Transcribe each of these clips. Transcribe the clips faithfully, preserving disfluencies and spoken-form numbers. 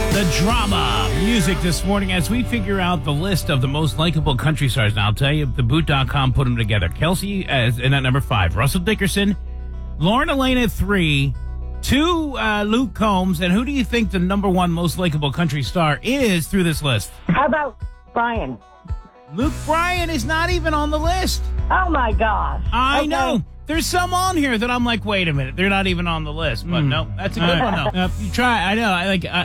The drama music this morning as we figure out the list of the most likable country stars. Now, I'll tell you, the boot dot com put them together. Kelsey as in at number five, Russell Dickerson, Lauren Elena at three, two, uh, Luke Combs, and who do you think the number one most likable country star is through this list? How about Brian? Luke Bryan is not even on the list. Oh, my gosh. I Okay. know. There's some on here that I'm like, wait a minute, they're not even on the list. But Mm. no, that's a good one, though. Uh, you try. I know. I like. I,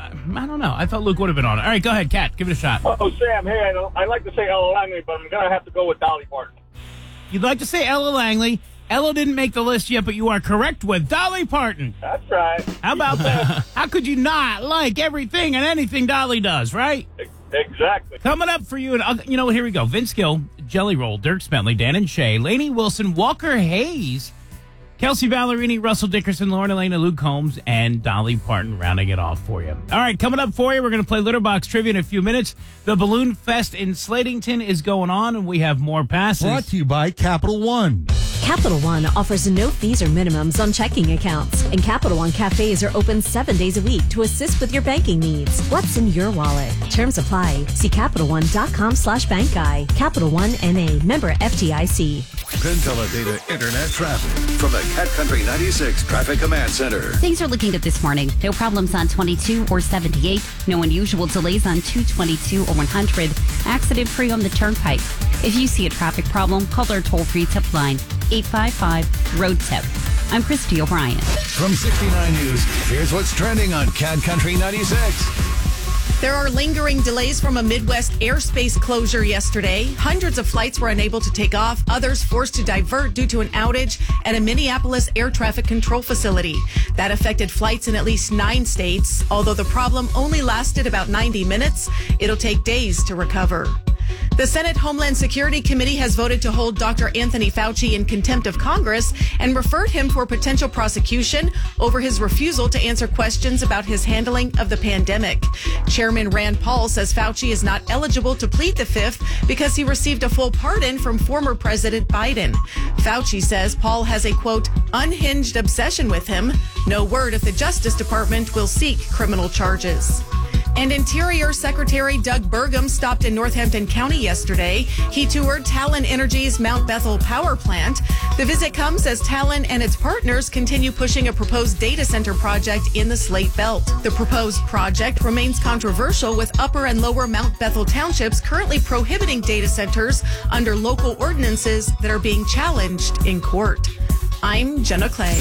I don't know. I thought Luke would have been on it. All right, go ahead, Kat. Give it a shot. Oh, Sam, hey, I, don't, I like to say Ella Langley, but I'm going to have to go with Dolly Parton. You'd like to say Ella Langley. Ella didn't make the list yet, but you are correct with Dolly Parton. That's right. How about that? How could you not like everything and anything Dolly does, right? Exactly. Coming up for you, and uh, you know, here we go. Vince Gill, Jelly Roll, Dirk Bentley, Dan and Shay, Lainey Wilson, Walker Hayes, Kelsey Ballerini, Russell Dickerson, Lauren Elena, Luke Combs, and Dolly Parton rounding it off for you. All right, coming up for you, we're going to play Litterbox Trivia in a few minutes. The Balloon Fest in Slatington is going on, and we have more passes. Brought to you by Capital One. Capital One offers no fees or minimums on checking accounts, and Capital One cafes are open seven days a week to assist with your banking needs. What's in your wallet? Terms apply. See CapitalOne.com slash bank guy. Capital One N A, member F D I C. Pentele Internet traffic from the Cat Country ninety-six Traffic Command Center. Things are looking good this morning. No problems on twenty-two or seventy-eight. No unusual delays on two twenty-two or one hundred. Accident-free on the Turnpike. If you see a traffic problem, call our toll-free tip line, eight five five, road tip. I'm Christy O'Brien. From sixty-nine News, here's what's trending on Cat Country ninety-six. There are lingering delays from a Midwest airspace closure yesterday. Hundreds of flights were unable to take off, others forced to divert due to an outage at a Minneapolis air traffic control facility. That affected flights in at least nine states. Although the problem only lasted about ninety minutes, it'll take days to recover. The Senate Homeland Security Committee has voted to hold Doctor Anthony Fauci in contempt of Congress and referred him for potential prosecution over his refusal to answer questions about his handling of the pandemic. Chairman Rand Paul says Fauci is not eligible to plead the fifth because he received a full pardon from former President Biden. Fauci says Paul has a, quote, unhinged obsession with him. No word if the Justice Department will seek criminal charges. And Interior Secretary Doug Burgum stopped in Northampton County yesterday. He toured Talen Energy's Mount Bethel power plant. The visit comes as Talen and its partners continue pushing a proposed data center project in the Slate Belt. The proposed project remains controversial, with Upper and Lower Mount Bethel townships currently prohibiting data centers under local ordinances that are being challenged in court. I'm Jenna Clay.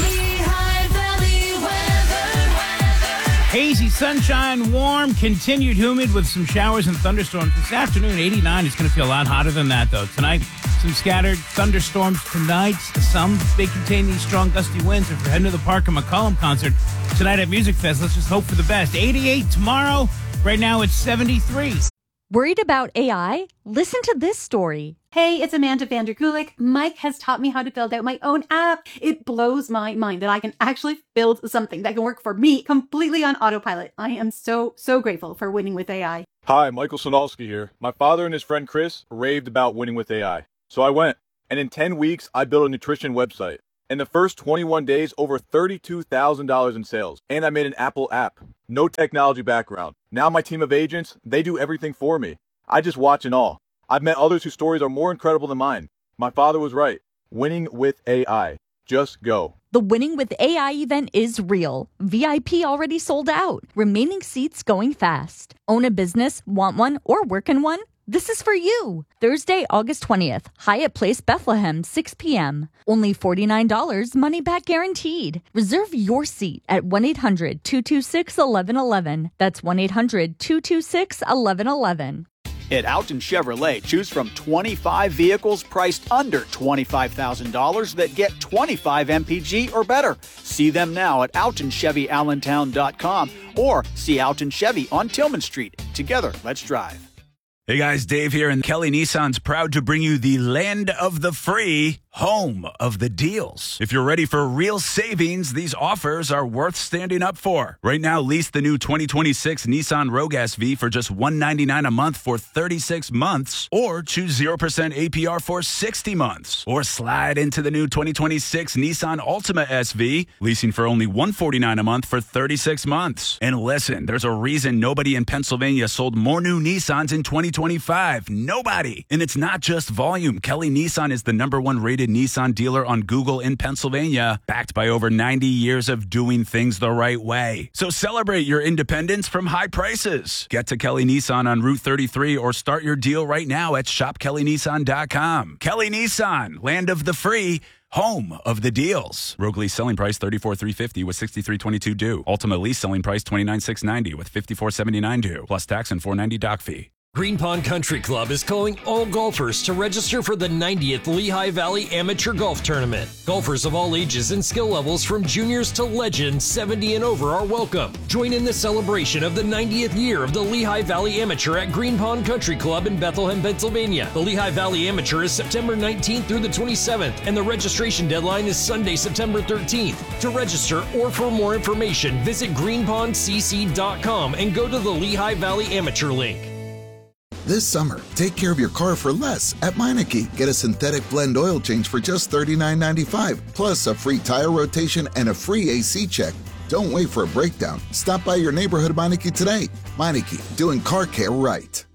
Hazy sunshine, warm, continued humid with some showers and thunderstorms. This afternoon, eighty-nine. It's going to feel a lot hotter than that, though. Tonight, some scattered thunderstorms tonight. Some may contain these strong gusty winds. If you're heading to the Parker McCollum concert tonight at Music Fest, let's just hope for the best. eighty-eight tomorrow. Right now, it's seventy-three. Worried about A I? Listen to this story. Hey, it's Amanda Vanderkulik. Mike has taught me how to build out my own app. It blows my mind that I can actually build something that can work for me completely on autopilot. I am so, so grateful for Winning with A I. Hi, Michael Sonalski here. My father and his friend Chris raved about Winning with A I. So I went, and in ten weeks, I built a nutrition website. In the first twenty-one days, over thirty-two thousand dollars in sales. And I made an Apple app. No technology background. Now my team of agents, they do everything for me. I just watch and all. I've met others whose stories are more incredible than mine. My father was right. Winning with A I. Just go. The Winning with A I event is real. V I P already sold out. Remaining seats going fast. Own a business, want one, or work in one? This is for you. Thursday, August twentieth, Hyatt Place, Bethlehem, six p.m. Only forty-nine dollars, money back guaranteed. Reserve your seat at one eight hundred two two six one one one one. That's one eight hundred two two six one one one one. At Alton Chevrolet, choose from twenty-five vehicles priced under twenty-five thousand dollars that get twenty-five M P G or better. See them now at alton chevy allentown dot com or see Alton Chevy on Tillman Street. Together, let's drive. Hey guys, Dave here, and Kelly Nissan's proud to bring you the Land of the Free home of the deals. If you're ready for real savings, these offers are worth standing up for. Right now, lease the new twenty twenty-six Nissan Rogue S V for just one hundred ninety-nine dollars a month for thirty-six months, or choose zero percent A P R for sixty months. Or slide into the new twenty twenty-six Nissan Altima S V, leasing for only one hundred forty-nine dollars a month for thirty-six months. And listen, there's a reason nobody in Pennsylvania sold more new Nissans in twenty twenty-five. Nobody. And it's not just volume. Kelly Nissan is the number one rated Nissan dealer on Google in Pennsylvania, backed by over ninety years of doing things the right way. So celebrate your independence from high prices. Get to Kelly Nissan on Route thirty-three or start your deal right now at shop kelly nissan dot com. Kelly Nissan, land of the free, home of the deals. Rogue lease selling price thirty-four thousand three hundred fifty dollars with sixty-three twenty-two due. Ultimate lease selling price twenty-nine thousand six hundred ninety dollars with fifty-four seventy-nine due, plus tax and four hundred ninety dollars dock fee. Green Pond Country Club is calling all golfers to register for the ninetieth Lehigh Valley Amateur Golf Tournament. Golfers of all ages and skill levels from juniors to legends seventy and over are welcome. Join in the celebration of the ninetieth year of the Lehigh Valley Amateur at Green Pond Country Club in Bethlehem, Pennsylvania. The Lehigh Valley Amateur is September nineteenth through the twenty-seventh, and the registration deadline is Sunday, September thirteenth. To register or for more information, visit green pond c c dot com and go to the Lehigh Valley Amateur link. This summer, take care of your car for less at Meineke. Get a synthetic blend oil change for just thirty-nine ninety-five, plus a free tire rotation and a free A C check. Don't wait for a breakdown. Stop by your neighborhood Meineke today. Meineke, doing car care right.